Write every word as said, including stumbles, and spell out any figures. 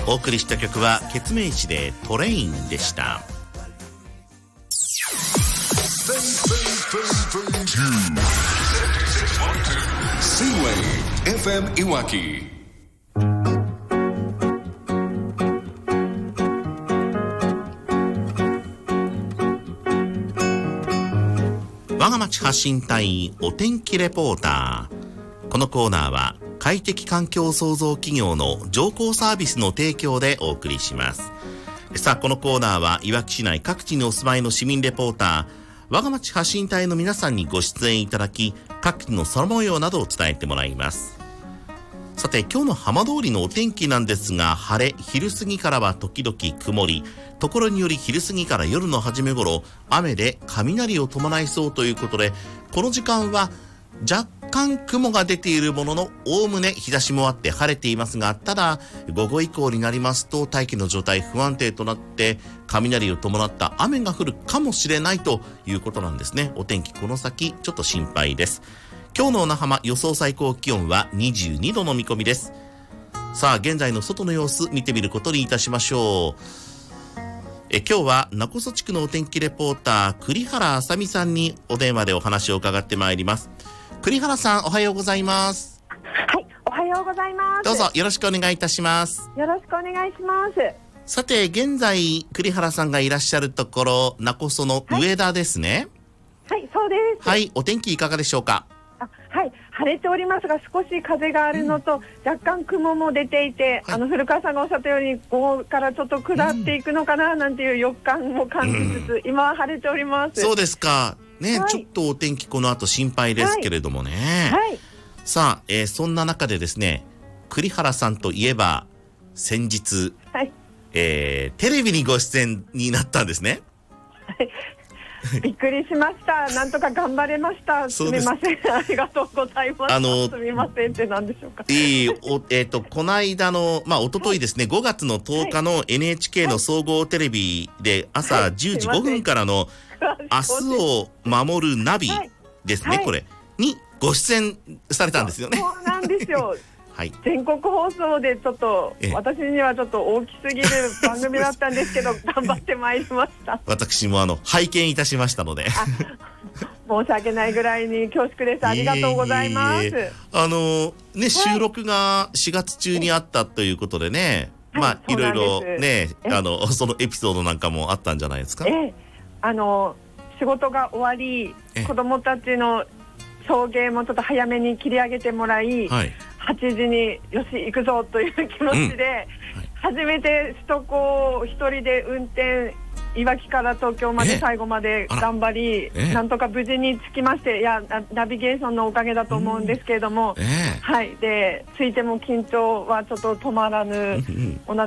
お送りした曲はケツメイシでトレインでした。 Seaway エフエム いわき。 我が町発信隊お天気レポーター。このコーナーは快適環境創造企業の乗降サービスの提供でお送りします。さあ、このコーナーはいわき市内各地にお住まいの市民レポーター、我が町発信隊の皆さんにご出演いただき、各地の空模様などを伝えてもらいます。さて、今日の浜通りのお天気なんですが、晴れ、昼過ぎからは時々曇り、ところにより昼過ぎから夜の初め頃、雨で雷を伴いそうということで、この時間は若干雲が出ているものの、おおむね日差しもあって晴れていますが、ただ午後以降になりますと大気の状態不安定となって雷を伴った雨が降るかもしれないということなんですね。お天気この先ちょっと心配です。今日の小名浜予想最高気温はにじゅうにどの見込みです。さあ、現在の外の様子見てみることにいたしましょう。え今日は名古屋地区のお天気レポーター栗原あさみさんにお電話でお話を伺ってまいります。栗原さん、おはようございます。 はい、おはようございます。 どうぞよろしくお願いいたします。 よろしくお願いします。 さて、現在栗原さんがいらっしゃるところ、名古屋の上田ですね。 はい、はい、そうです。 はい、お天気いかがでしょうか。 あ、はい、晴れておりますが、少し風があるのと、うん、若干雲も出ていて、はい、あの古川さんがおっしゃったように午後からちょっと下っていくのかななんていう予感も感じつつ、うん、今は晴れております。 そうですかね、はい、ちょっとお天気この後心配ですけれどもね、はいはい、さあ、えー、そんな中でですね、栗原さんといえば先日、はい、えー、テレビにご出演になったんですね。 はいびっくりしました。なんとか頑張れました。すみません。ありがとうございます。あのすみませんって何でしょうか。 いいおえっ、ー、とこの間のまあ一昨日ですね、はい、ごがつのとおかの エヌエイチケー の総合テレビで朝じゅうじごふんからの明日を守るナビですね、はい、これにご出演されたんですよね。 そうなんですよ。はい、全国放送でちょっと私にはちょっと大きすぎる番組だったんですけど頑張ってまいりました。 私もあの拝見いたしましたので申し訳ないぐらいに恐縮です。ありがとうございます。いえいえあのね、収録がしがつ中にあったということでね、はい、まあいろいろね、あのそのエピソードなんかもあったんじゃないですか。 えあの仕事が終わり、子どもたちの送迎もちょっと早めに切り上げてもらい、はい、はちじによし行くぞという気持ちで、うんはい、初めて首都高を一人で運転、いわきから東京まで最後まで頑張り、なんとか無事に着きまして、いやナビゲーションのおかげだと思うんですけれども、うんはい、で着いても緊張はちょっと止まらぬ、うん、お